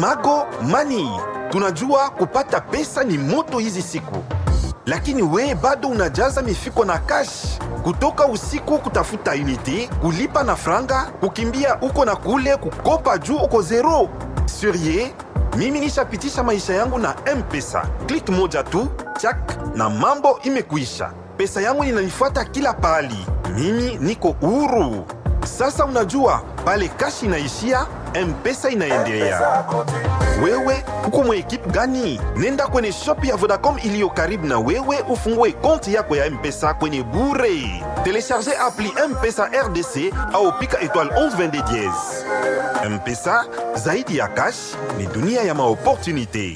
Mago Money. Tunajua kupata pesa ni moto hizi siku, lakini we bado unajaza mifuko na cash, kutoka usiku kutafuta unity, kulipa na franga, kukimbia uko na kule, kukopa juu uko zero. Surie, mimi nishapitisha maisha yangu na M-Pesa. Click moja tu, chak, na mambo imekuisha. Pesa yangu inanifuata kila pahali. Mimi niko huru. Sasa unajua, pale cash inaishia, M-Pesa inaendelea. Wewe uko mwa ekipe gani? Nenda kwenye shop ya Vodacom iliyo karibu na wewe, ufungue konti yako ya M-Pesa kwenye bure. Telecharge appli M-Pesa RDC au pika étoile 1122 dièse. M-Pesa, zaidi ya cash, ni dunia ya maopportunité.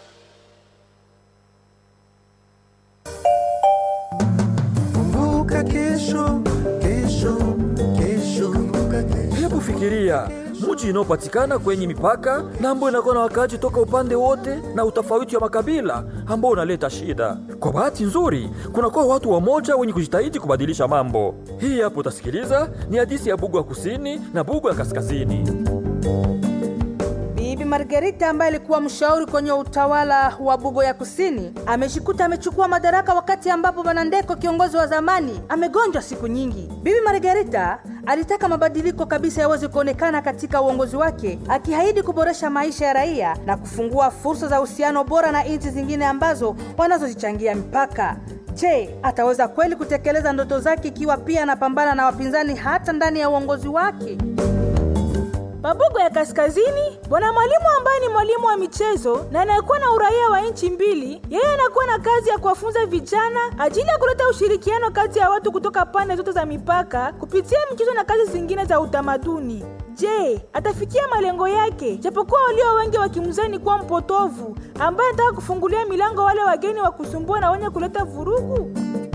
Kumbuka kesho, kesho, kesho. Hebu fikiria mji inaopatikana kwenye mipaka na ambao inakuwa na wakaaji toka upande wote na utofauti wa makabila ambao unaleta shida. Kwa bahati nzuri, kunakuwa watu wamoja wenye kujitahidi kubadilisha mambo. Hii hapo utasikiliza ni hadithi ya Bugu ya Kusini na Bugu ya Kaskazini. Bibi Margarita ambaye alikuwa mshauri kwenye utawala wa Bugo ya Kusini amejikuta amechukua madaraka wakati ambapo Bwana Ndeko, kiongozi wa zamani, amegonjwa siku nyingi. Bibi Margarita alitaka mabadiliko kabisa yaweze kuonekana katika uongozi wake, akiahidi kuboresha maisha ya raia na kufungua fursa za uhusiano bora na nchi zingine ambazo wanazozichangia mipaka. Je, ataweza kweli kutekeleza ndoto zake ikiwa pia anapambana na wapinzani hata ndani ya uongozi wake? Bugo ya Kaskazini, bwana mwalimu ambaye ni mwalimu wa michezo na anayekuwa na uraia wa nchi mbili, yeye anakuwa na kazi ya kuwafunza vijana ajili ya kuleta ushirikiano kati ya watu kutoka pande zote za mipaka kupitia michezo na kazi zingine za utamaduni. Je, atafikia malengo yake? Japokuwa walio wengi wakimzani kuwa mpotovu ambaye anataka kufungulia milango wale wageni wa kusumbua na wenye kuleta vurugu.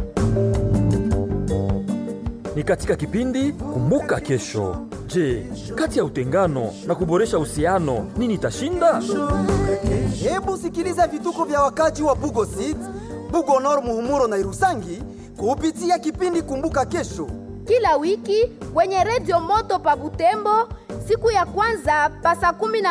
Ni katika kipindi Kumbuka Kesho. Je, kati ya utengano na kuboresha uhusiano nini itashinda? Hebu sikiliza vituko vya wakaji wa Bugo City, Bugo Nord, Muhumuro na Irusangi kupitia kipindi Kumbuka Kesho. Kila wiki kwenye Radio Moto pa Butembo, siku ya kwanza pasa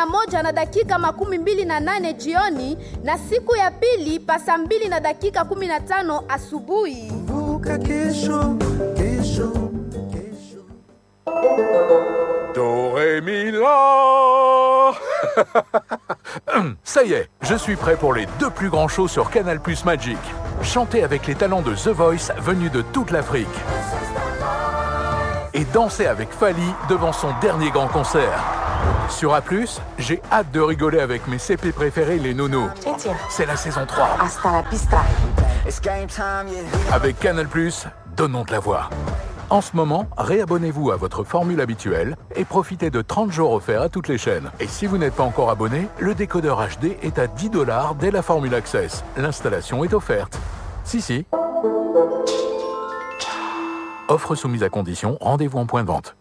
11:28 jioni na siku ya pili pasa 2:15 asubuhi. Kumbuka Kesho, kesho, kesho. Doremila. Ça y est, je suis prêt pour les 2 plus grands shows sur Canal+ Magic. Chanter avec les talents de The Voice venus de toute l'Afrique. Et danser avec Fali devant son dernier grand concert. Sur A+, j'ai hâte de rigoler avec mes CP préférés, les nounous. C'est la saison 3. Hasta la pista. Avec Canal+, donnons de la voix. En ce moment, réabonnez-vous à votre formule habituelle et profitez de 30 jours offerts à toutes les chaînes. Et si vous n'êtes pas encore abonné, le décodeur HD est à $10 dès la formule Access. L'installation est offerte. Si. Offre soumise à condition, rendez-vous en point de vente.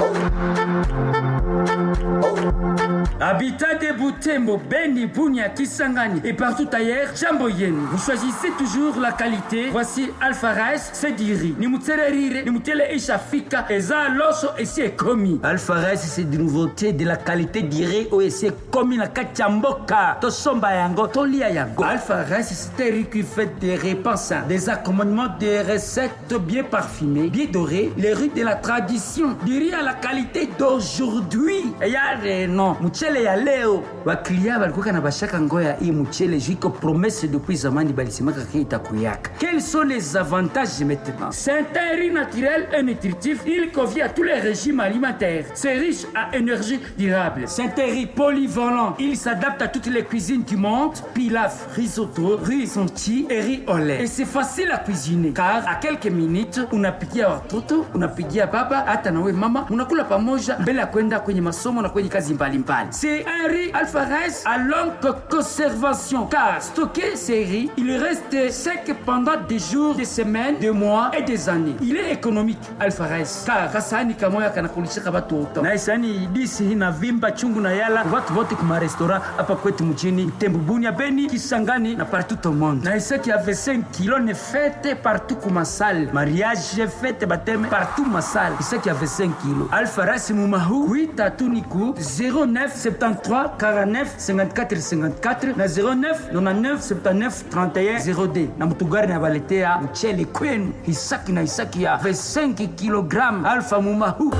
Habitat de Butembo, Beni, Bunia, Kisangani et partout ailleurs, jambo yenu. Vous choisissez toujours la qualité. Voici Alpha Rice, c'est diri. Ni mutsererire, ni mutele ishafika, eza loso et c'est commis. Alpha Rice, c'est de nouveauté, de la qualité diri, ou c'est commis na kachamboka. To somba yango, to lia yango. Alpha Rice, c'est un riz qui fait des repas sains, des accommodements, des recettes bien parfumées, bien dorées, les riz de la tradition. Du riz à la qualité d'aujourd'hui. Et y a des noms. Mchele ya leo waklia walikuwa na bashaka ngoya hii mchele jiko promesse depuis zamani balisemaka kita kuyaka. Quels sont les avantages maintenant? C'est un riz naturel et nutritif, il convient à tous les régimes alimentaires. C'est riche à énergie durable. C'est un riz polyvalent, il s'adapte à toutes les cuisines du monde. Pilaf, risotto, riz sonti et riz au lait. Et c'est facile à cuisiner car à quelques minutes unapikia watoto, unapikia baba, hata nawe mama, unakula pamoja mbele ya kwenda kwenye masomo na kwenye kazi mbalimbali. C'est un riz Alpha Rice à longue conservation car stocké ces riz, il reste sec pendant des jours, des semaines, des mois et des années. Il est économique Alpha Rice car kasani kamoya kanakulishika watu wote. Na isani disi hina vimba chungu na yala watu wote kuma restaurant hapa kwetu mjini Butembo, Bunia, Beni, Kisangani na partout au monde. Na isaki ya 25 kilos ne fête partout kuma salle. Mariage fête baptême partout ma salle. Isaki ya 25 kilos. Alpha Rice mumahu 8 atuniku 09 73 49 54 54 na 09 99 79 31 0D. Na mutugari na baletea mchele kwenu Isaki na Isaki ya 25 kg Alpha Mumahu.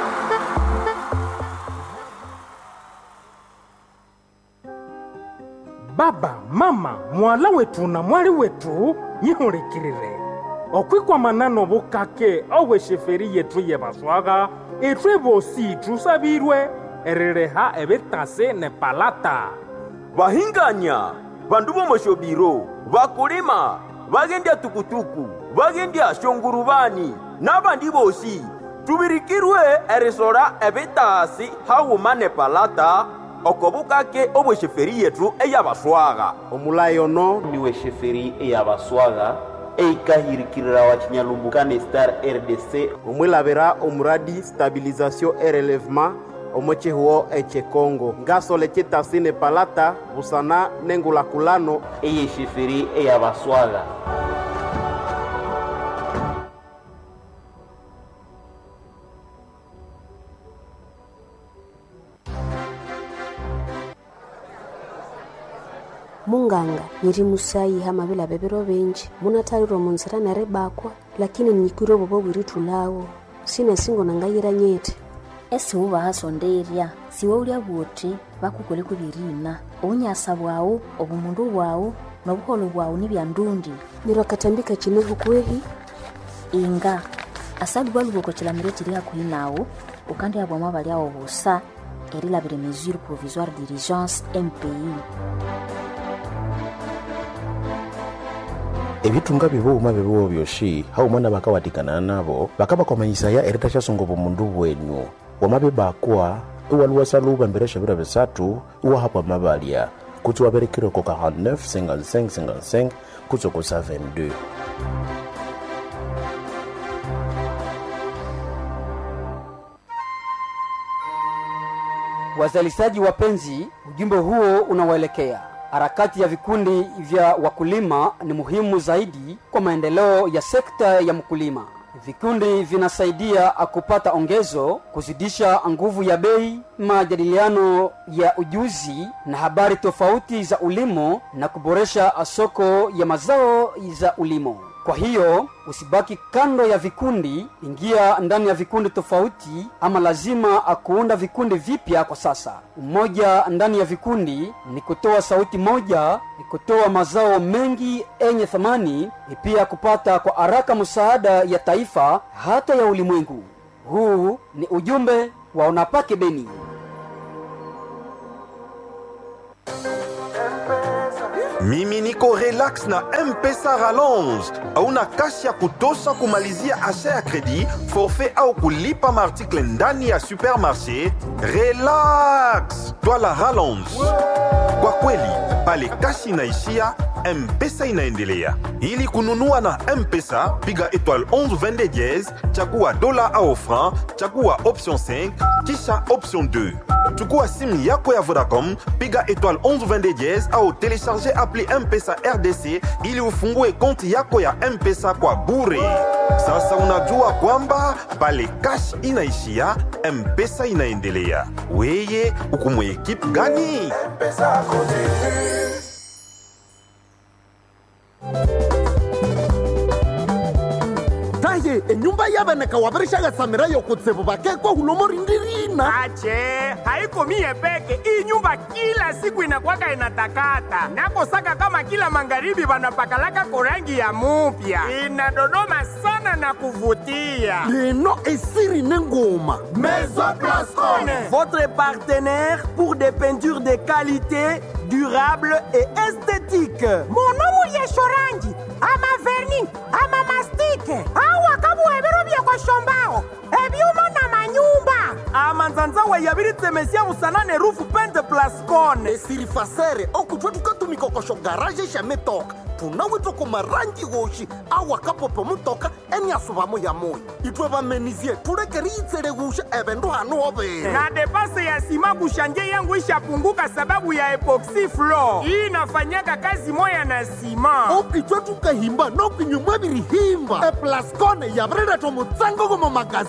Baba, mama, mwala wetu na mwali wetu yihurikirire. Okwikwa manano bukake owe sheferi yetu yebaswaga etwe bosi tusabirwe erereha ebetase ne palata. Bahinganya, bandu bomoshobiro, bakulima, bagendia tukutuku, bagendia shongurubani, nabandi bosi tubirikirwe eresora ebetasi hawumane palata okobukake obwe sheferi yetu eyabaswaga. Omulayo no niwe sheferi eyabaswaga eikahirikirira wa Chinyalumbuka Star RDC omwilabera omuradi stabilisation et relèvement omoche huo eche Kongo ngaso leche tasine palata busana nengula kulano eye sheferi eyabaswaga. Munganga nyiri musayi hama bila bebero benji munataliro munzira nare bakwa lakini nikiro bobo wiritulawo sina singo nangayira nyete ese uba hasonderia siwe ulya buti bakukole kubirina unyasa bwawo obumundu bwawo nobuholo bwawo nibyandundi nirakatambika chine hukwehi inga asali baluboko chilamireti lya kuinawo ukandi abo mabali awo busa erila bire mesure provisoire d'urgence MPI. Ebitunga bibuuma bibuo byoshi haumana bakawatikana nabo bakabakomanyisa ya eritasha songo bomundu bwenyu wamabe bakwa uwaluwasa luba mberesha bira besatu uwa hapa mabalia kutu waberekiro ko 49 55 55 kutu ko 72. Wazalishaji wapenzi, ujumbe huo unawaelekea. Harakati ya vikundi vya wakulima ni muhimu zaidi kwa maendeleo ya sekta ya mkulima. Vikundi vinasaidia kupata ongezo, kuzidisha nguvu ya bei, majadiliano ya ujuzi na habari tofauti za ulimo na kuboresha soko ya mazao za ulimo. Kwa hiyo usibaki kando ya vikundi, ingia ndani ya vikundi tofauti ama lazima kuunda vikundi vipya kwa sasa. Umoja ndani ya vikundi ni kutoa sauti moja, ni kutoa mazao mengi yenye thamani, ni pia kupata kwa haraka msaada ya taifa hata ya ulimwengu. Huu ni ujumbe wa Unapake Beni. Mimi niko relax na M-Pesa Rallonge. Hauna kashi ya kutosha kumalizia asha ya kredi, forfait au kulipa maartikle ndani ya supermarché? Relax! Twala Rallonge. Kwa kweli, pale kashi inaishia, M-Pesa inaendelea. Ili kununua na M-Pesa, piga étoile 11 22 dièse, chagua dola au franc, chagua option 5, kisha option 2. Chukua simu yako ya Vodacom, piga étoile 11 22 dièse au télécharger appli M-Pesa RDC ili ufungue konti yako ya M-Pesa kwa bure. Sasa unajua kwamba pale cash inaishia, M-Pesa inaendelea. Weye, uko mu equipe gani? M-Pesa connecté. Taye, enyumba yabeneka waberishaga samira yo kutsebo bakekwa hulomori ndirina. Ache, haiko mie peke. Hii nyumba kila siku inakuwaka inatakata. Nako saka kama kila magharibi wanapakalaka korangi ya mupya. Inadodoma sana na kuvutia. Leno esiri nengoma. Maison Plascone, votre partenaire pour des peintures de qualité, durable et esthétique. Monomu yeshorangi, ama verni, ama mastike, awa kabu ebero byako shombao, ebyuma na manyumba. Ama nzanzawa yabiri temesia musanane rufu pente Plascone. Esiri fasere, okutwa tukatumiko kosho garage shametoka. Tunawito kumarangi goshi, awa kapopo mutoka, eni asubamo ya moi. Itwe bamenizie, turekeri itere gusha, ebendo hanu obe. Na depase ya sima kushanje yangu isha punguka sababu ya epoxy floor. Hii inafanyaka kazi moya na sima. Okitwa tukahimba, no kinyumwa birihimba. E Plascone, yabreda tomutsango como magaze.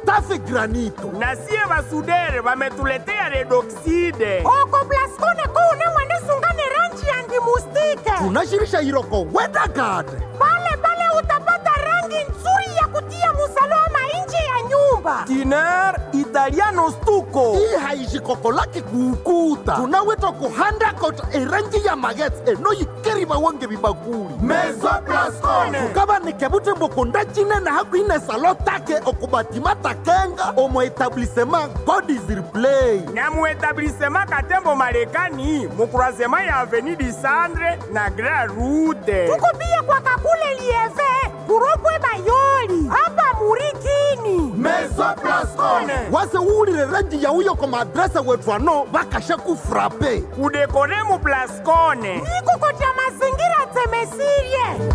tafe granito. Na sie basudere bametuletea redoxide. Oko Plascone kune mwende sungane rangi yangi mustike. Tunashirisha iroko Wedagard. Pale utapata rangi nzuri ya kutia musalama nje ya nyumba. Tiner Italiano stuko. Hii haishikoko laki kukuta. Tunaweta kuhanda kota erangi ya magets eno yikeri bawange bibakuli. Mezo Plascone. Tukaba nikebute mbokunda chine na haku ine salotake okubatimata kenga omo etablissement God is replay. Na mu etablissement Katembo Marekani mukurasema ya Avenue du Centre na Grand Route. Tukubia kwa kakule lieve kuropwe bayoli hapa Murikini. Mezo Plascone. Wase ulire rangi ya uyo kwa adresa wetu ano bakasha kufrape. Kudekore mu Plascone. Niko kocha mazingira temesirie.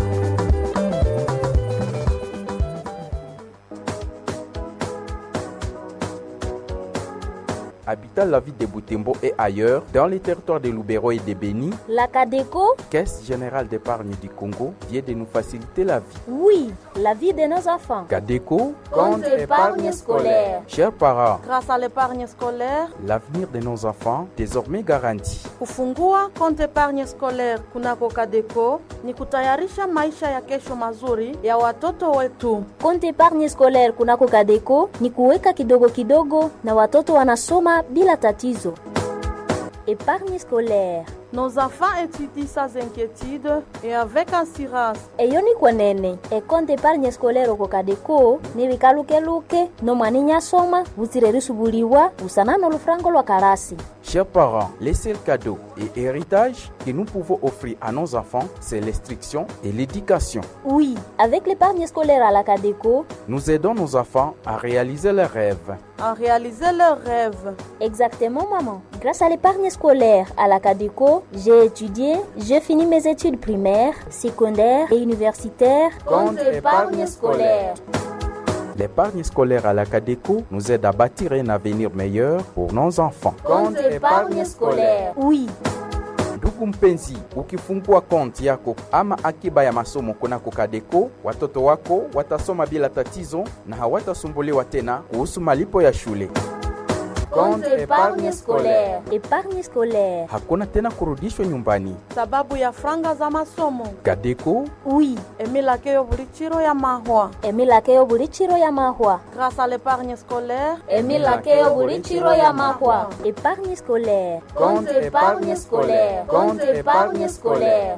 Habitant la ville de Butembo et ailleurs, dans les territoires de Lubero et de Beni, la CADECO, Caisse Générale d'Épargne du Congo, vient de nous faciliter la vie. Oui, la vie de nos enfants. CADECO, compte épargne scolaire. Chers parents, grâce à l'épargne scolaire, l'avenir de nos enfants désormais garanti. Kufungua compte épargne scolaire kunako CADECO ni kutayarisha maisha ya kesho mazuri ya watoto wetu. Compte épargne scolaire kunako CADECO ni kuweka kidogo kidogo na watoto wanasoma bila tatizo. Épargne scolaire. Nos enfants étudient sans inquiétude et avec assurance. Eyo ni kwenene. E compte épargne scolaire oko CADECO ni bikaluke no mwaninya soma butirerusubuliwa usana no lufrango lwa karasi. Chers parents, les seuls cadeaux et héritages que nous pouvons offrir à nos enfants, c'est l'instruction et l'éducation. Oui, avec l'épargne scolaire à la CADECO, nous aidons nos enfants à réaliser leurs rêves. À réaliser leurs rêves. Exactement, maman. Grâce à l'épargne scolaire à la CADECO, j'ai étudié, j'ai fini mes études primaires, secondaires et universitaires. Compte épargne scolaire. L'épargne scolaire à la CADECO nous aide à bâtir un avenir meilleur pour nos enfants. Compte épargne scolaire. Oui. Ndugu mpenzi, ukifungua konti yako ama akiba ya masomo kunako CADECO, watoto wako watasoma bila tatizo na hawatasumbuliwa tena kuhusu malipo ya shule. Compte épargne scolaire. Épargne scolaire. Hakuna tena kurudishwa nyumbani sababu ya franga za masomo. CADECO. Oui. Emilakeo bulichiro ya mahwa. Emilakeo bulichiro ya mahwa. Grâce à l'épargne scolaire. Emilakeo bulichiro ya mahwa. Épargne scolaire. Compte épargne scolaire. Compte épargne scolaire.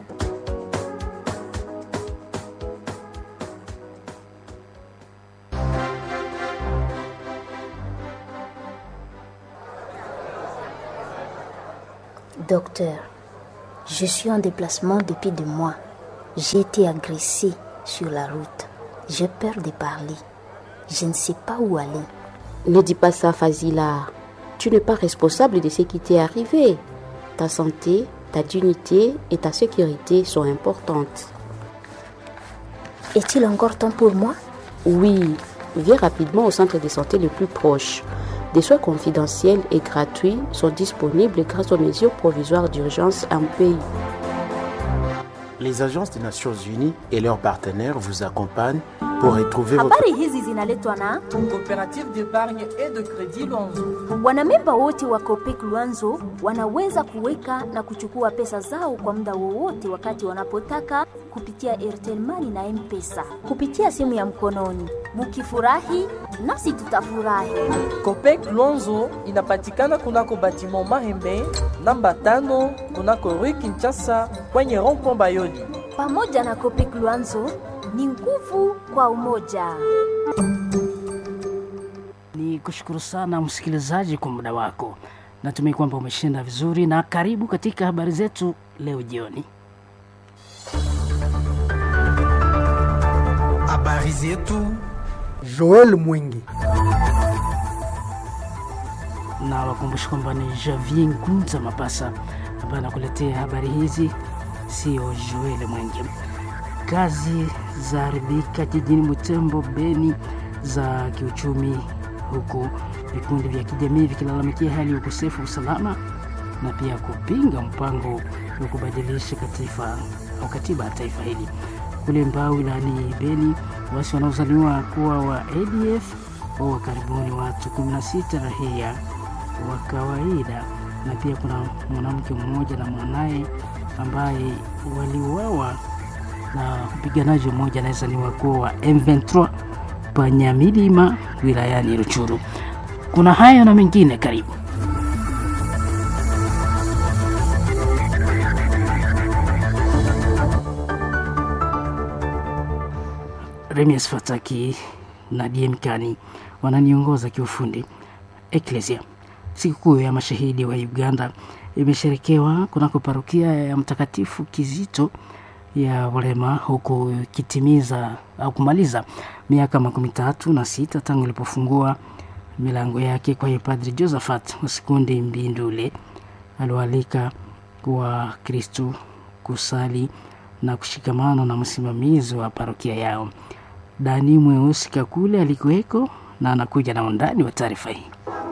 Docteur, je suis en déplacement depuis 2 mois. J'ai été agressée sur la route. J'ai peur de parler. Je ne sais pas où aller. Ne dis pas ça, Fazila. Tu n'es pas responsable de ce qui t'est arrivé. Ta santé, ta dignité et ta sécurité sont importantes. Est-il encore temps pour moi? Oui. Viens rapidement au centre de santé le plus proche. Des soins confidentiels et gratuits sont disponibles grâce aux mesures provisoires d'urgence en pays. Les agences des Nations Unies et leurs partenaires vous accompagnent pour retrouver votre... Habari hizi zinaletwa na Coopérative d'épargne et de crédit Luanzo. Wanamemba wote wa Copec Luanzo wanaweza kuweka na kuchukua pesa zao kwa muda wowote wakati wanapotaka kupitia Airtel Money na M-Pesa kupitia simu ya mkononi. Mukifurahi nasi tutafurahi. Copec Luanzo inapatikana kunako batiment Mahembe namba 5 kunako Rue Kinshasa kwenye rond-point Bayoni. Pamoja na Copec Luanzo ni nguvu kwa umoja. Ni kushukuru sana msikilizaji kwa muda wako. Natumai kwamba umeshinda vizuri na karibu katika habari zetu leo jioni. Habari zetu Joel Mwingi. Na wakumbusha kwamba ni Javier Ngunza Mapasa ambaye anakuletea habari hizi, sio Joel Mwingi. Kazi za haribika jijini Butembo, Beni za kiuchumi, huku vikundi vya kijamii vikilalamikia hali ya ukosefu usalama na pia kupinga mpango wa kubadilisha katiba ya taifa hili. Kule Mbau wilayani Beni, wasi wanaozaliwa kuwa wa ADF wa karibuni watu 16 raia wa kawaida, na pia kuna mwanamke mmoja na mwanae ambaye waliuawa na mpiganaji mmoja anayezaniwa kuwa wa M23 Panyamilima wilayani Ruchuru. Kuna hayo na mengine, karibu. Remies Fataki na Diemkani wananiongoza kiufundi. Eklesia, sikukuu ya mashahidi wa Uganda imesherekewa kunako parokia ya Mtakatifu Kizito ya Bulema, huku kitimiza au kumaliza miaka 36 tangu ilipofungua milango yake. Kwa Padri Josephat Musikundi Mbindule aliwaalika wa Kristo kusali na kushikamana na msimamizi wa parokia yao. Dani Mweusi Kakule alikuweko na anakuja na undani wa taarifa hii.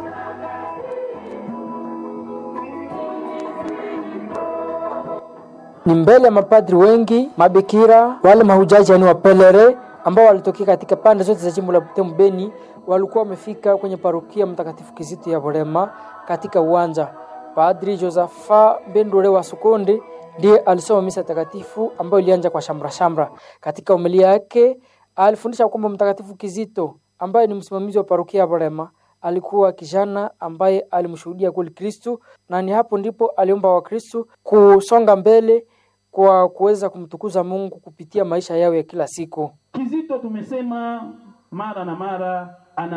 Ni mbele ya mapadri wengi, mabikira, wale mahujaji yani wapelere ambao walitokea katika pande zote za jimbo la Butembo Beni, walikuwa wamefika kwenye parokia Mtakatifu Kizito ya Bulema katika uwanja. Padri Josepha Bendure wa Sukonde ndiye alisoma misa takatifu ambayo ilianza kwa shamra. Katika homilia yake alifundisha kwamba Mtakatifu Kizito ambaye ni msimamizi wa parokia ya Bulema alikuwa kijana ambaye alimshuhudia kweli Kristo, na ni hapo ndipo aliomba wa Kristo kusonga mbele kwa kuweza kumtukuza Mungu kupitia maisha yao ya kila siku. Kizito tumesema mara na mara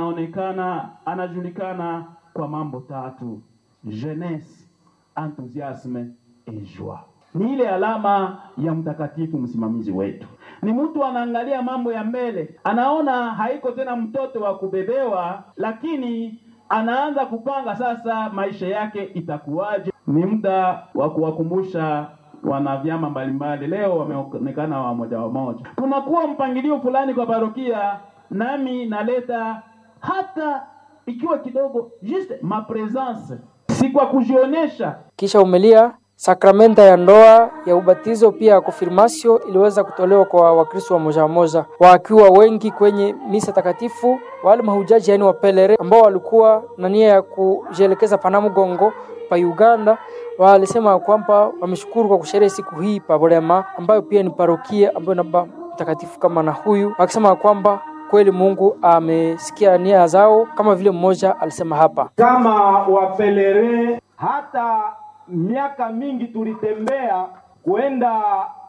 anajulikana kwa mambo tatu: jeunesse, enthousiasme et joie. Ni ile alama ya mtakatifu msimamizi wetu. Ni mtu anaangalia mambo ya mbele, anaona haiko tena mtoto wa kubebewa, lakini anaanza kupanga sasa maisha yake itakuwaje. Ni muda wa kuwakumbusha wana vyama mbalimbali, leo wameonekana wamoja. Tunakuwa mpangilio fulani kwa parokia, nami naleta hata ikiwa kidogo juste ma presence, si kwa kujionesha. Kisha umelia sakramenta ya ndoa, ya ubatizo, pia ya konfirmasio iliweza kutolewa kwa Wakristo wa moja wakiwa wengi kwenye misa takatifu. Wale mahujaji yani wapelere ambao walikuwa na nia ya kujielekeza Panamugongo pa Uganda walisema kwamba wameshukuru kwa kusherehekea siku hii pa Bulema, ambayo pia ni parokia ambayo inaba mtakatifu kama na huyu, wakisema kwamba kweli Mungu amesikia nia zao, kama vile mmoja alisema hapa. Kama wapelere hata miaka mingi tulitembea kwenda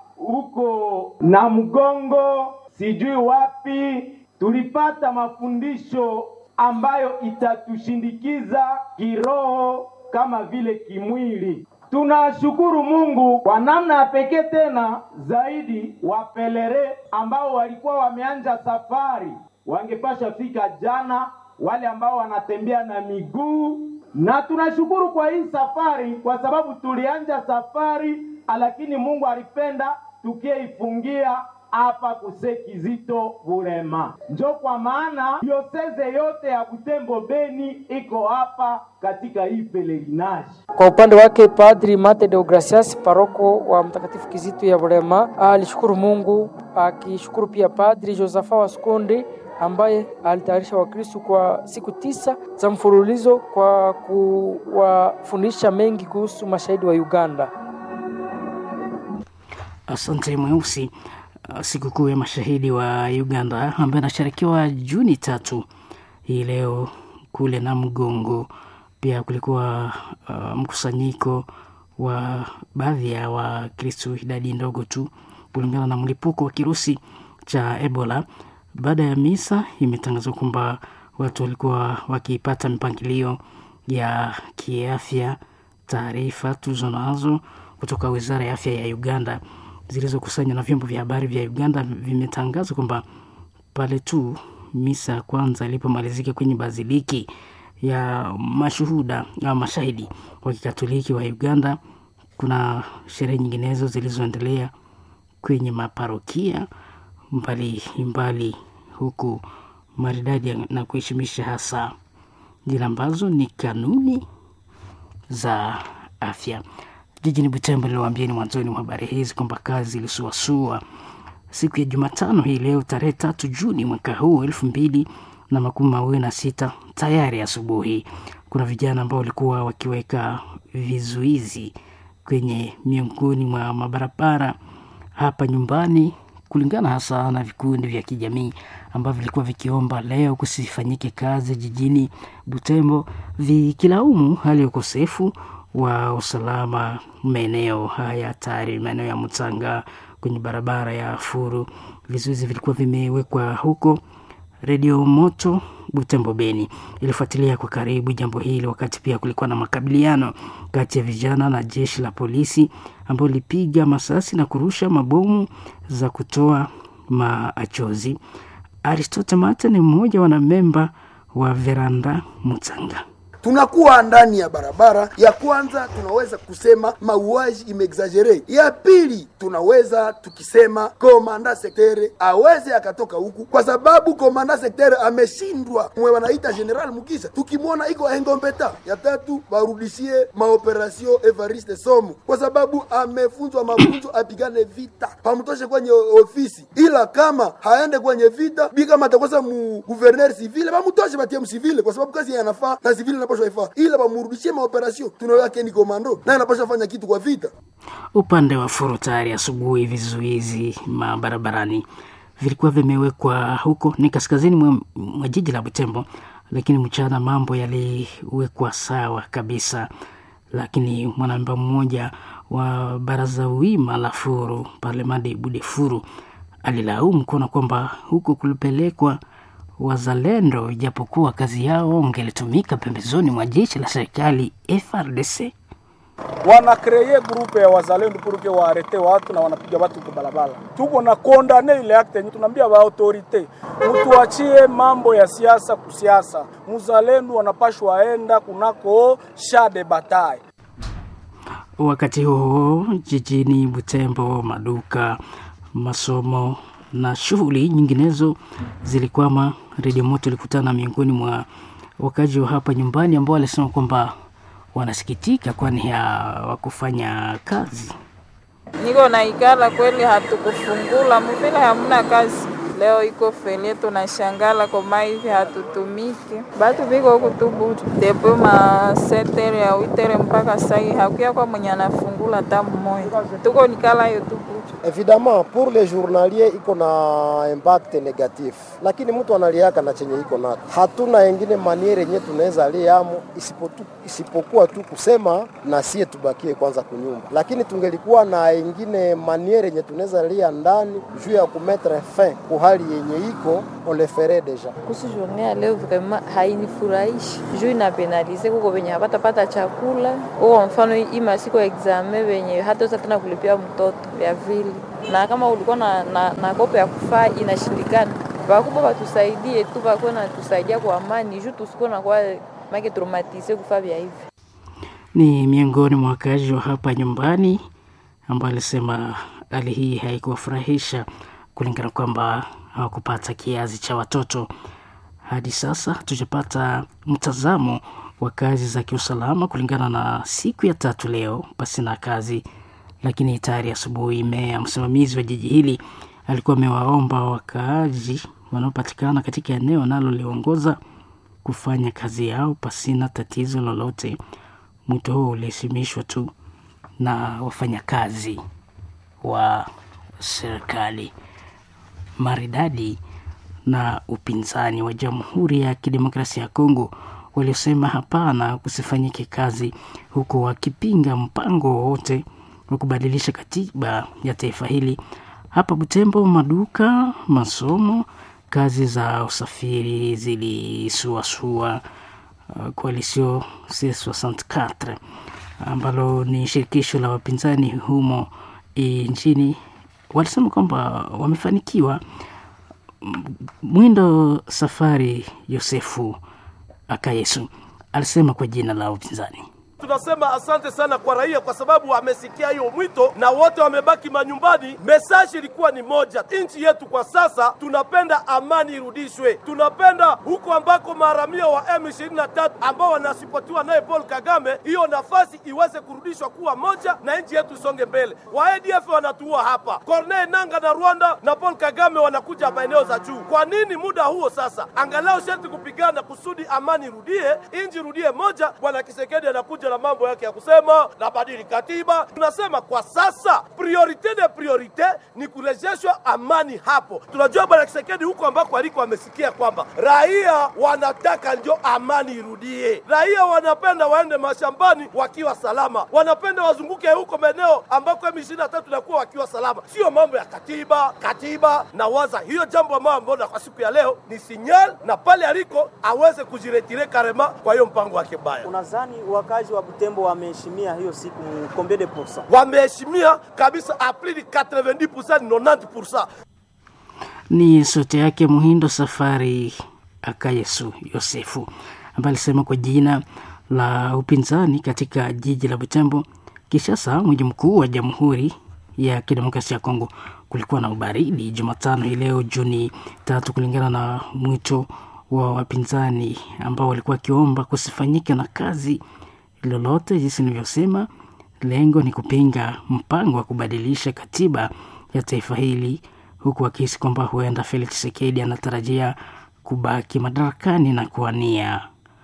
huko na Mgongo sijui wapi, tulipata mafundisho ambayo itatushindikiza kiroho kama vile kimwili. Tunashukuru Mungu kwa namna ya pekee tena zaidi wapelere ambao walikuwa wameanza safari, wangepasha fika jana, wale ambao wanatembea na miguu. Na tunashukuru kwa hii safari kwa sababu tulianza safari, lakini Mungu alipenda tukiifungia hapa Kizito Bulema. Ndio kwa maana diocese yote ya Butembo Beni iko hapa katika hii pelerinage. Kwa upande wake Padri Mate Deogracias, paroko wa Mtakatifu Kizito ya Bulema, alishukuru Mungu, akishukuru pia Padri Josepha wa Sukonde ambaye alitayarisha Wakristo kwa siku 9 za mfululizo kwa kuwafundisha mengi kuhusu mashahidi wa Uganda. Asante Mweusi. Sikukuu ya mashahidi wa Uganda ambayo inashirikiwa Juni 3 hii leo kule na Mgongo. Pia kulikuwa mkusanyiko wa baadhi ya Wakristo, idadi ndogo tu kulingana na mlipuko wa kirusi cha Ebola. Baada ya misa imetangazwa kwamba watu walikuwa wakipata mpangilio ya kiafya. Taarifa tulizonazo kutoka Wizara ya Afya ya Uganda zilizokusanywa na vyombo vya habari vya Uganda vimetangaza kwamba pale tu misa kwanza ilipomalizika kwenye baziliki ya mashuhuda au mashahidi wa Kikatoliki wa Uganda, kuna sherehe nyinginezo zilizoendelea kwenye maparokia mbali huku maridadi na kuheshimisha hasa zile ambazo ni kanuni za afya. Jijini Butembo niliwaambieni mwanzoni mwa habari hizi kwamba kazi ilisuasua siku ya Jumatano hii leo tarehe 3 Juni mwaka huu 2026 26 tayari asubuhi. Kuna vijana ambao walikuwa wakiweka vizuizi kwenye miongoni mwa mabarabara hapa nyumbani, kulingana hasa na vikundi vya kijamii ambavyo vilikuwa vikiomba leo kusifanyike kazi jijini Butembo, vikilaumu hali ya ukosefu wa usalama maeneo haya hatari, maeneo ya Mutanga kwenye barabara ya Furu. Vizuizi vilikuwa vimewekwa huko. Radio Moto Butembo Beni ilifuatilia kwa karibu jambo hili, wakati pia kulikuwa na makabiliano kati ya vijana na jeshi la polisi ambao lipiga masasi na kurusha mabomu za kutoa machozi. Aristote Mate ni mmoja wa memba wa Veranda Mutanga. Tunakuwa ndani ya barabara. Ya kwanza tunaweza kusema mauaji imeexagere. Ya pili tunaweza tukisema komanda sektere aweze akatoka huku, kwa sababu komanda sektere ameshindwa mwe wanaita General Mukisa, tukimwona iko engombeta. Ya tatu barudishie maoperasyon Evariste Somo, kwa sababu amefunzwa mafunzo apigane vita, pamutoshe kwenye ofisi, ila kama haende kwenye vita bika matakosa mu gouverneur civil pamutoshe batie mcivile, kwa sababu kazi yanafaa na civil na ila bamurudishie maoperasyon. Tunawake ni komando na anapaswa fanya kitu kwa vita. Upande wa Furu tayari asubuhi vizuizi barabarani vilikuwa vimewekwa huko ni kaskazini mwa jiji la Butembo, lakini mchana mambo yaliwekwa sawa kabisa. Lakini mwanamemba mmoja wa baraza wima la Furu Parlemadi Bude Furu alilaumu kuona kwamba huko kulipelekwa wazalendo, japokuwa kazi yao ungelitumika pembezoni mwa jeshi la serikali FRDC. Wana kreye grupe ya wazalendo puruke waarete watu na wanapiga watu kwa barabara. Tuko na kondane ile acte, tunaambia ba autorite mtuachie mambo ya siasa kusiasa. Muzalendo wanapashwa waenda kunako shade batai. Wakati huo jijini Butembo, maduka, masomo na shughuli nyinginezo zilikwama. Radio Moto ilikutana miongoni mwa wakazi wa hapa nyumbani ambao walisema kwamba wanasikitika kwani hawakufanya kazi. Niko na ikala kweli hatukufungula mvile hamna kazi. Leo iko fele tunashangala kama hivi hatutumiki. Batu biko huko tubutu. Depo ma 7h ya 8h mpaka sai hakuya kwa mwenye anafungula tamu moja. Tuko nikala hiyo tubutu. Évidemment pour les journaliers iko na impact negatif, lakini mtu analiaka na chenye iko nacho. Hatuna wengine maniere yenye tunaweza liamo isipokuwa tu kusema na sie tubakie kwanza kunyumba, lakini tungelikuwa na wengine maniere yenye tunaweza lia ndani juu ya kumettre fin kwa hali yenye iko on le ferait déjà. Kuhusu journée leo vraiment hainifurahishi juu ina penalize kuko wenye hapata chakula. Kwa mfano hii masiku examen wenye hata tena kulipia mtoto ya vile, na kama ulikuwa na kope ya kufaa inashindikana. Bakubwa batusaidie tu, bako na tusaidia kwa amani juu tusiko na kwa make traumatize kufaa vya hivi. Ni miongoni mwa wakazi wa hapa nyumbani ambao alisema hali hii haikuwafurahisha kulingana kwamba hawakupata kiasi cha watoto. Hadi sasa tujapata mtazamo wa kazi za kiusalama kulingana na siku ya 3 leo basi na kazi, lakini tayari asubuhi meya msimamizi wa jiji hili alikuwa amewaomba wakaaji wanaopatikana katika eneo analoliongoza kufanya kazi yao pasina tatizo lolote. Mwito huo ulihisimishwa tu na wafanyakazi wa serikali maridadi na upinzani wa Jamhuri ya Kidemokrasia ya Kongo waliosema hapana kusifanyike kazi, huko wakipinga mpango wote wa kubadilisha katiba ya taifa hili. Hapa Butembo, maduka, masomo, kazi za usafiri zilisuasua. Coalition C64 ambalo ni shirikisho la wapinzani humo nchini walisema kwamba wamefanikiwa. Mwindo Safari Yosefu Akayesu alisema kwa jina la upinzani, Tunasema asante sana kwa raia kwa sababu wamesikia hiyo mwito na wote wamebaki manyumbani. Message ilikuwa ni moja, nchi yetu kwa sasa tunapenda amani irudishwe. Tunapenda huko ambako maharamia wa M23 ambao wanasipotiwa naye Paul Kagame, hiyo nafasi iweze kurudishwa kuwa moja na nchi yetu isonge mbele. Wa ADF wanatuua hapa, Corneille Nangaa na Rwanda na Paul Kagame wanakuja maeneo za juu. Kwa nini muda huo sasa? Angalau sharti kupigana kusudi amani irudie, nchi irudie moja. Bwana Tshisekedi anakuja na mambo yake ya kusema na badili katiba. Tunasema kwa sasa priorite ni kurejeshwa amani hapo. Tunajua Bwana Tshisekedi huko ambako aliko amesikia kwamba raia wanataka ndio amani irudie. Raia wanapenda waende mashambani wakiwa salama. Wanapenda wazunguke huko maeneo ambako M23 tunakuwa wakiwa salama. Sio mambo ya katiba na waza hiyo jambo ambalo kwa siku ya leo ni signal na pale aliko aweze kujiretire karema kwa hiyo mpango wake baya. Unadhani wakazi wa Butembo wameheshimia hiyo siku combien de %? Wameheshimia kabisa aprili 90% 90%. Ni sauti yake Muhindo Safari Akayesu Yosefu ambaye alisema kwa jina la upinzani katika jiji la Butembo. Kishasa, mji mkuu wa Jamhuri ya Kidemokrasia ya Kongo, kulikuwa na ubaridi Jumatano hii leo Juni 3 kulingana na mwito wa wapinzani ambao walikuwa wakiomba kusifanyike na kazi lolote. Jinsi nilivyosema, lengo ni kupinga mpango wa kubadilisha katiba ya taifa hili, huku wakihisi kwamba huenda Felix Tshisekedi anatarajia kubaki madarakani na kuwania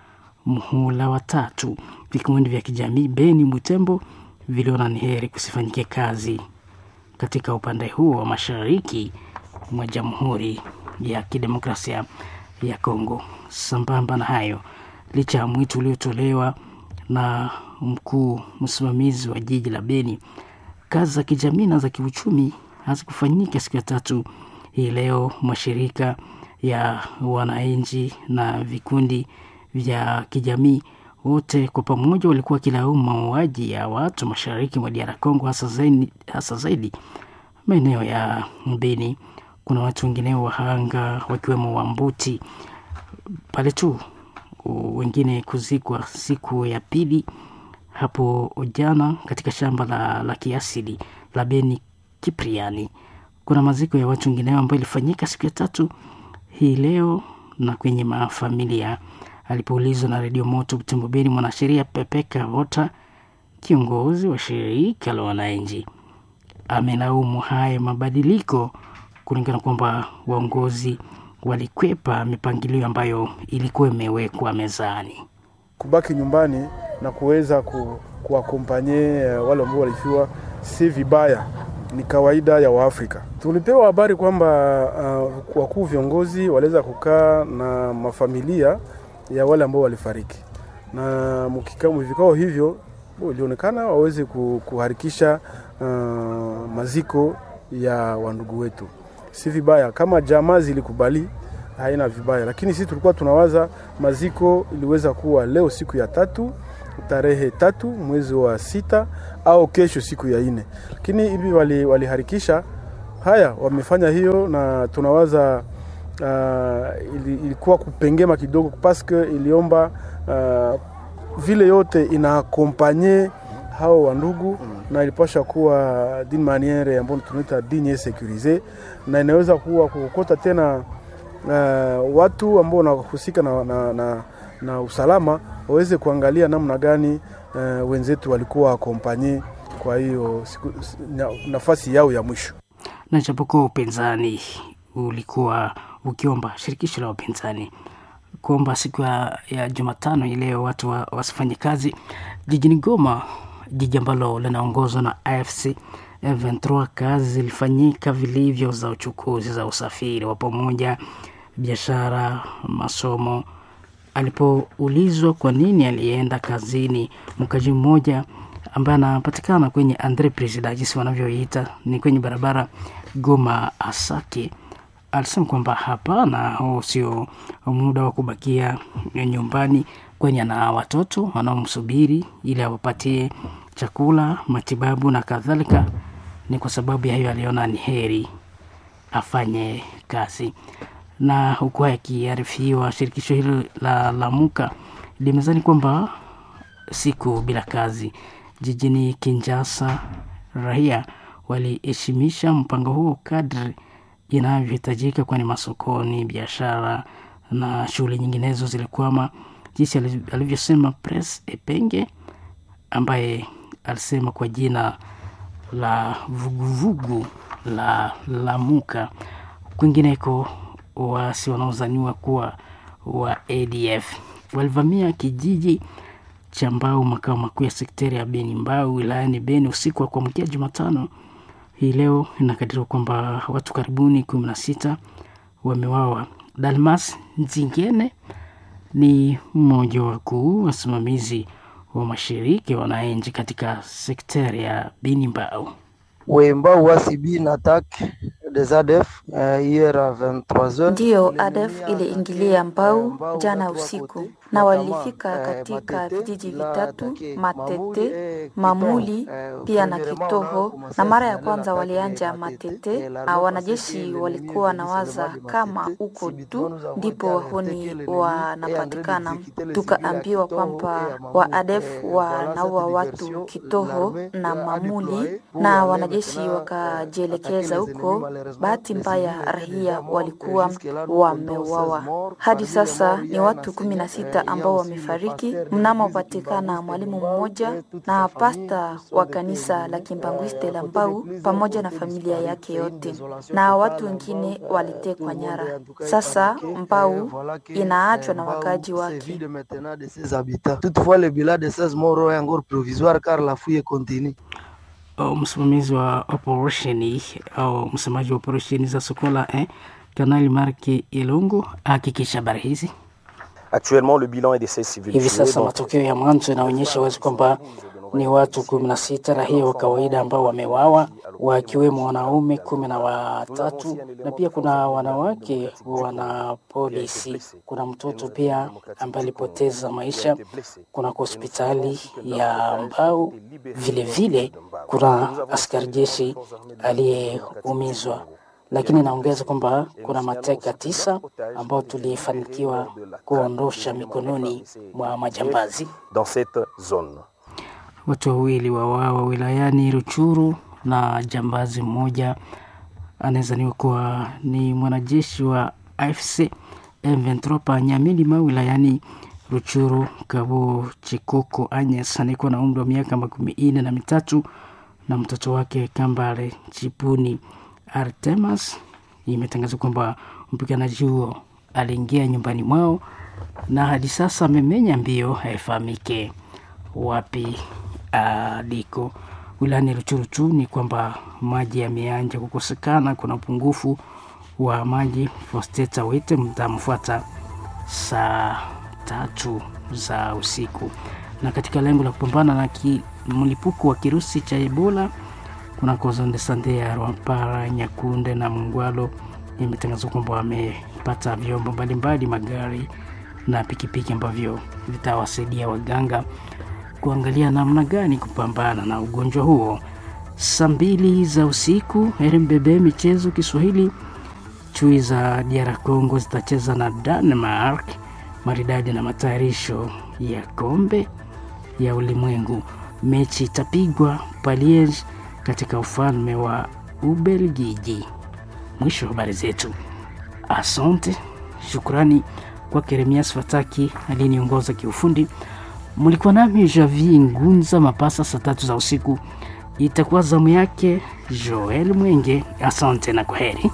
muhula wa 3. Vikundi vya kijamii Beni, Butembo viliona ni heri kusifanyike kazi katika upande huo wa mashariki mwa Jamhuri ya Kidemokrasia ya Kongo. Sambamba na hayo, licha ya mwito uliotolewa na mkuu msimamizi wa jiji la Beni, kazi za kijamii na za kiuchumi hazikufanyika siku ya 3 hii leo. Mashirika ya wananchi na vikundi vya kijamii wote kwa pamoja walikuwa kilaumu mauaji ya watu mashariki mwa DR Congo, hasa zaidi maeneo ya Beni. Kuna watu wengine wahanga wakiwemo Wambuti pale tu, wengine kuzikwa siku ya pili hapo jana katika shamba la kiasili la Beni Kipriani. Kuna maziko ya watu wengine ambao ilifanyika siku ya 3 hii leo na kwenye mafamilia. Alipoulizwa na Radio Moto Butembo Beni, mwanasheria Pepe Kavota, kiongozi wa shirika la wananchi, amelaumu haya mabadiliko kulingana kwamba waongozi walikwepa mipangilio ambayo ilikuwa imewekwa mezani. Kubaki nyumbani na kuweza kuwakompanye wale ambao walifiwa si vibaya, ni kawaida ya Waafrika. Tulipewa habari kwamba wakuu viongozi waliweza kukaa na mafamilia ya wale ambao walifariki, na mvikao hivyo ilionekana waweze kuharikisha maziko ya wandugu wetu. Si vibaya kama jamaa zilikubali, haina vibaya, lakini sisi tulikuwa tunawaza maziko iliweza kuwa leo siku ya 3 tarehe 3 mwezi wa 6 au kesho siku ya 4, lakini hivi waliharikisha haya, wamefanya hiyo, na tunawaza ilikuwa kupengema kidogo paske iliomba vile yote inakompanye hao wandugu, na ilipasha kuwa d'une manière ambayo tunaita digne sécurisée, na inaweza kuwa kukota tena watu ambao wanahusika na usalama waweze kuangalia namna gani wenzetu walikuwa akompanye kwa hiyo nafasi yao ya mwisho. Na japokuwa upinzani ulikuwa ukiomba, shirikisho la upinzani kuomba siku ya Jumatano ile watu wasifanye kazi jijini Goma, jiji ambalo linaongozwa na AFC M23, kazi zilifanyika vilivyo za uchukuzi, za usafiri wa pamoja, biashara, masomo. Alipoulizwa kwa nini alienda kazini, mkaji mmoja ambaye anapatikana kwenye Andre President jinsi wanavyoita, ni kwenye barabara Goma Asake, alisema kwamba hapana, sio muda wa kubakia nyumbani, kwani ana watoto wanaomsubiri ili awapatie chakula, matibabu na kadhalika. Ni kwa sababu ya hiyo aliona ni heri afanye kazi. Na huku akiarifiwa, shirikisho hilo la Lamuka limezani kwamba siku bila kazi. Jijini Kinshasa, raia waliheshimisha mpango huo kadri inavyohitajika, kwani masokoni, biashara na shughuli nyinginezo zilikwama, jinsi alivyosema Press Epenge ambaye alisema kwa jina la vuguvugu la Lamuka. Kwingineko, waasi wanaozaniwa kuwa wa ADF walivamia kijiji cha Mbau, makao makuu ya sekteri ya Beni Mbau wilayani Beni usiku wa kuamkia Jumatano. Hii leo inakadiriwa kwamba watu karibuni 16 wamewawa. Dalmas Nzingene ni mmoja wa wakuu wasimamizi wa mashirika wananchi katika sekteri ya Beni Mbau. Mbau wasibi na attaque des ADF hier à 23h. Ndio ADF iliingilia Mbau jana usiku na walifika katika vijiji vitatu, Matete, Mamuli pia na Kitoho, na mara ya kwanza walianja Matete. Wanajeshi walikuwa na waza kama uko tu ndipo wahuni wanapatikana. Tukaambiwa kwamba wa ADF wanaua watu Kitoho na Mamuli na wanajeshi wakajielekeza huko. Bahati mbaya raia walikuwa wameuawa. Hadi sasa ni watu 16 ambao wamefariki, mnamopatikana mwalimu mmoja na pasta wa kanisa la Kimbanguiste la Mbau pamoja na familia yake yote, na watu wengine walitekwa nyara. Sasa Mbau inaachwa na wakaji wake. Toutefois le bilan de 16 morts est encore provisoire car la fouille continue. Msimamizi wa operesheni au msemaji wa operesheni za Sokola Kanali Marke Ilungu hakikisha habari hizi. Actuellement le bilan est de 16 civils. Hivi sasa matokeo ya mwanzo yanaonyesha wazi kwamba ni watu 16 raia wa kawaida ambao wamewawa, wakiwemo wanaume 13 na pia kuna wanawake wana polisi. Kuna mtoto pia ambaye alipoteza maisha kuna hospitali ya Mbau. Vile kuna askari jeshi aliyeumizwa, lakini naongeza kwamba kuna mateka 9 ambao tulifanikiwa kuondosha mikononi mwa majambazi. Dans cette zone Watu wawili wawawa wilayani Ruchuru na jambazi mmoja anawezaniwa kuwa ni mwanajeshi wa AFC M23 pa Nyamilima wilayani Ruchuru. Kabo Chikoko Agnes alikuwa na umri wa miaka 43 na mtoto wake Kambale Chipuni Artemas. Imetangazwa kwamba mpiganaji huo aliingia nyumbani mwao na hadi sasa amemenya mbio, haifahamike wapi aliko. Wilayani Ruchuru tu ni kwamba maji yameanza kukosekana, kuna upungufu wa maji. Fosteta Wete mtamfuata saa 3 za usiku. Na katika lengo la kupambana na mlipuko wa kirusi cha Ebola kuna kozonde sande ya Rwampara, Nyakunde na Mungwalo imetangazwa kwamba wamepata vyombo mbalimbali, magari na pikipiki ambavyo vitawasaidia waganga kuangalia namna gani kupambana na ugonjwa huo. Saa 2 za usiku RMBB michezo Kiswahili, chui za DR Congo zitacheza na Denmark maridadi na matayarisho ya kombe ya ulimwengu. Mechi itapigwa Paliege katika ufalme wa Ubelgiji. Mwisho habari zetu. Asante, shukrani kwa Keremias Fataki aliniongoza kiufundi. Mulikuwa nami Javi Ngunza mapasa saa 3 za usiku. Itakuwa zamu yake Joel Mwenge. Asante na kwaheri.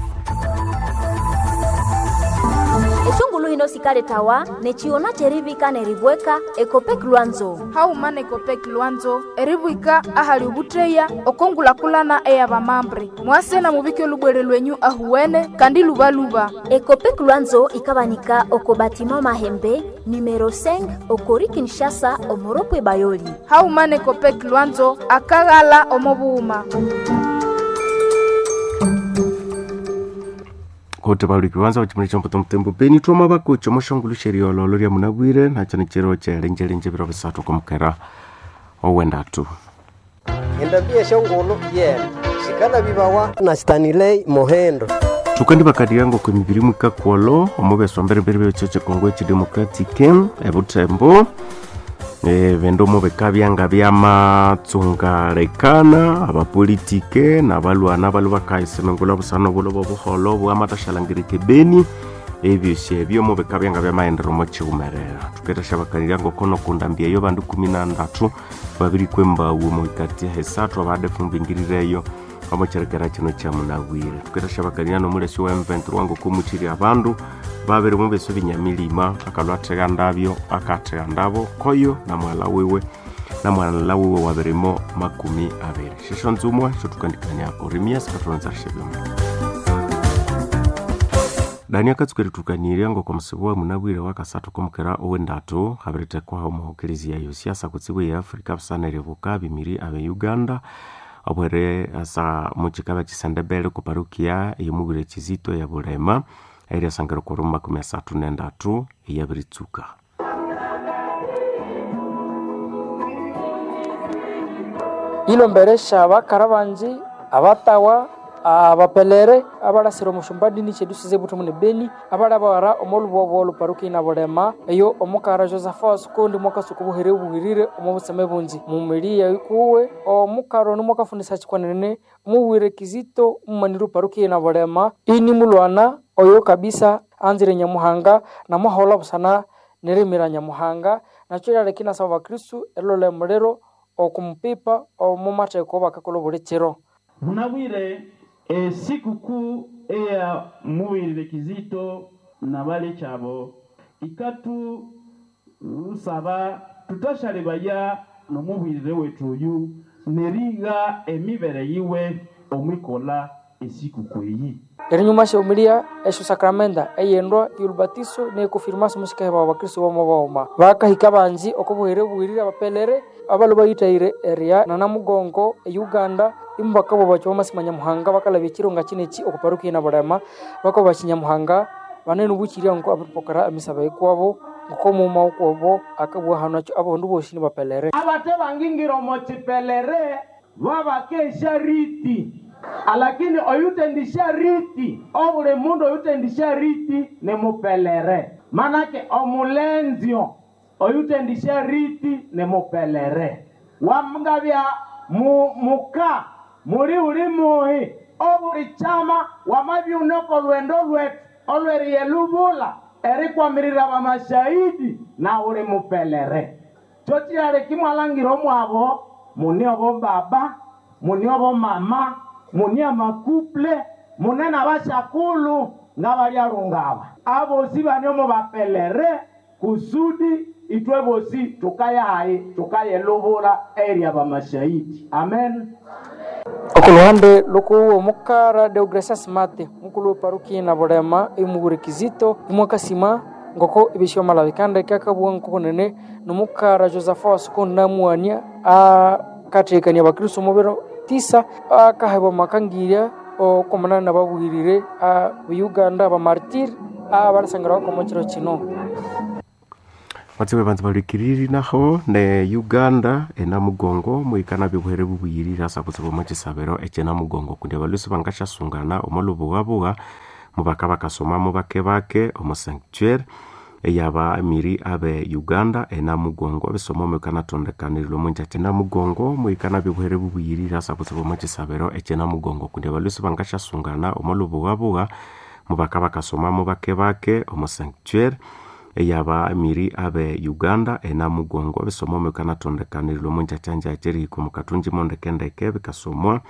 Eshungulu hino sikale tawa nechiona cherivika nerivweka Ekopek Luanzo. Haumane Ekopek Luanzo erivwika ahali ubutreya okongula kulana eya bamambre. Mwase na mubike lubwere lwenyu ahuwene kandi lubaluba. Ekopek Luanzo ikabanika okobatima Mahembe numero 5 okori Kinshasa omoropwe Bayoli. Haumane Ekopek Luanzo akagala omobuuma. kote bali kiwanza wachimuli chombo mtembo Beni tuwa mabako chomo shongulu sherio lolo ya munagwire na chani chero che lenje biro besatu kwa mkera owenda tu endabia shongulu shikana bibawa na Stanley Mohendo tukandi bakadi yango kwa mibirimu kakwolo omobe sombere bere choche Kongo ya Democratic ebutembo vendomo bekabyanga byamatsungarekana abapolitike nabalwana balo bakaisemengula busano bulo bobuholo bwamatashalangirike beni ebyo byomo bekabyanga byamaendero mochiumerera tuketeshabakanira ngokono kundambia yo bandu 13 babiri kwemba uwo moikati hesatu abadefumbingirireyo amocherekera kino kya munagwire tuketeshabakanira no mulesi wa M23 wango kumuchiri abandu babiri mu beso binyamilima akalwatega ndabyo akatega ndabo koyo na mwala wewe na mwala wewe wabirimo 20 shisho nzumwa shotukandikanya orimias katronza shebyo Dania katsukeri tukanire ngo komsebwa munabwire wakasatu komkera owendatu habirite kwa umuhokirizi yayo siasa kutsiwe ya Afrika busanerebuka bimiri abe Uganda abwere asa muchikaba kisandebele kuparukia yomugire kizito ya Bulema eri sangero koruma 13 yabiritsuka ilo mberesha bakarabanji abatawa abapelere abarasiro mushumbadi ni chedusize butumune beni abarabara omolubo bolo paruki na Bulema eyo omukara Joseph Kondi mwaka sukubuhere buhirire omubuseme bunji mumeri yakuwe omukaro no mwaka fundisa chikwanene muwire kizito umaniru paruki na Bulema ini mulwana oyo kabisa anzire nyamuhanga na mahola busana neremira nyamuhanga na chira rekina sawa Kristo elole murero okumpipa omumate ko bakakolo bulecero munabwire sikukuu ya muwirire kizito na bale chabo ikatu usaba tutashalibaya no muwirire wetu uyu neriga emibere yiwe omwikola esikukuu yi erinyuma shaumilia esho sakramenta eyendwa yulbatiso ne confirmation musikahe ba Kristo wa maboma bakahika banji okobuhere buwirira abapelere abalo bayitaire area na namugongo Uganda imbaka bo bacho masimanya muhanga bakalabe kironga kineki okuparuki na Bulema bako bachinya muhanga banene ubukiriya ngo abipokara amisaba ikwabo ngo mu mawukobo akabwa hanacho abondu boshini bapelere abate bangingiro mochipelere babakesha riti lakini oyutendisha riti obule mundu oyutendisha riti ne mupelere manake omulenzio oyutendisha riti ne mupelere wamngabya muka muri uri muhi obuli chama wamabyunoko lwendo lwetu olweriye lubula erikwamirira bamashahidi na uri mupelere chotiare kimwalangiro mwabo muni obo baba muni obo mama muni amakuple munena bashakulu ngabalyarungaba abo sibanyomo bapelere kusudi itwe bosi tukaye lubula area bamashahidi amen okuluhande luku omukara Deogratias Mate mukulu paruki na Bulema imugure kizito imwakasima ngoko ibisho malabikanda kakabwa nkokonene nomukara Joseph Kondi namuania katekania bakristo mubero 9 akahebo makangiria okomana na babuhirire Uganda ba martir abarasangara ko mochiro chino Watiwe bantu balikiriri naho ne Uganda enamugongo muikana bibuhere bubuyirira sabutsebo machisabero echena mugongo kundi balusu bangasha sungana omolubo wabuga mubaka bakasoma mubake bake omo sanctuary eyaba emiri abe Uganda enamugongo abesomo mukana tondekanirilo munja chena mugongo muikana bibuhere bubuyirira sabutsebo machisabero echena mugongo kundi balusu bangasha sungana omolubo wabuga mubaka bakasoma mubake bake omo sanctuary eyaba emiri abe Uganda enamugongo abesomo mukana tondekanirilo munja chanja cheri ko mukatunji monde kendeke bikasomwa